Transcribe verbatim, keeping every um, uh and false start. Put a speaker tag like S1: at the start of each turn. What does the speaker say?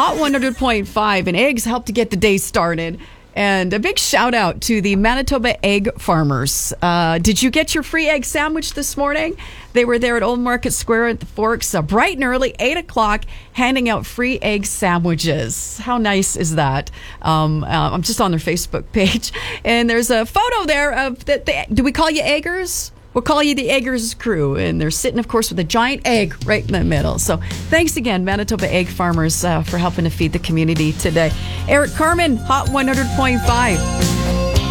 S1: Hot one hundred point five, and eggs help to get the day started. And a big shout out to the Manitoba egg farmers. Uh, did you get your free egg sandwich this morning? They were there at Old Market Square at the Forks, uh, bright and early, eight o'clock, handing out free egg sandwiches. How nice is that? Um, uh, I'm just on their Facebook page. And there's a photo there of that. The, do we call you eggers? We'll call you the Eggers crew, and they're sitting, of course, with a giant egg right in the middle. So thanks again, Manitoba Egg Farmers, uh, for helping to feed the community today. Eric Carmen, Hot one hundred point five.